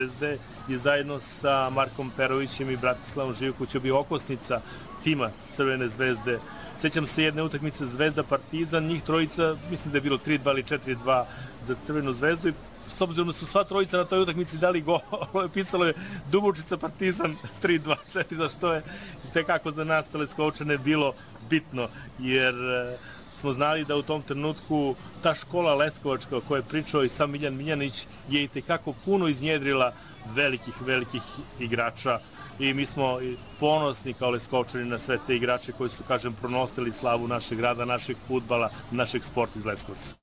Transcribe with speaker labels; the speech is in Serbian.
Speaker 1: Zvezde je zajedno sa Markom Perovićem i Bratislavom Živkovićem bio okosnica tima Crvene zvezde. Sjećam se jedne utakmice Zvezda Partizan, njih trojica, mislim da je bilo 3-2 ili 4-2 za Crvenu zvezdu i s obzirom da su sva trojica na toj utakmici dali gol, pisalo je Dubočica Partizan 3-2, 4-2, što je tekako za nas Leskovčane bilo bitno, jer smo znali da u tom trenutku ta škola leskovačka o kojoj je pričao i sam Miljan Miljanić je i tekako puno iznjedrila velikih igrača i mi smo ponosni kao Leskovčani na sve te igrače koji su, kažem, pronosili slavu našeg grada, našeg fudbala, našeg sporta iz Leskovca.